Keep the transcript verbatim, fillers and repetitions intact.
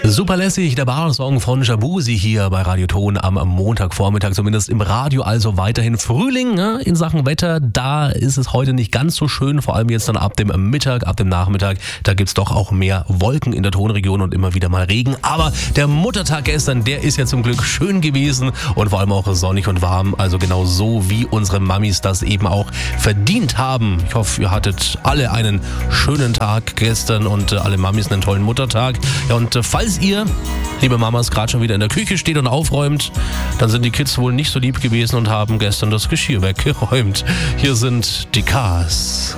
Super lässig, der Bar-Song von Jabuzi hier bei Radio Ton am Montagvormittag, zumindest im Radio, also weiterhin Frühling, ne? In Sachen Wetter, da ist es heute nicht ganz so schön, vor allem jetzt dann ab dem Mittag, ab dem Nachmittag, da gibt's doch auch mehr Wolken in der Tonregion und immer wieder mal Regen, aber der Muttertag gestern, der ist ja zum Glück schön gewesen und vor allem auch sonnig und warm, also genau so, wie unsere Mamis das eben auch verdient haben. Ich hoffe, ihr hattet alle einen schönen Tag gestern und alle Mamis einen tollen Muttertag. Ja, und falls ihr, liebe Mamas, gerade schon wieder in der Küche steht und aufräumt, dann sind die Kids wohl nicht so lieb gewesen und haben gestern das Geschirr weggeräumt. Hier sind die Cars.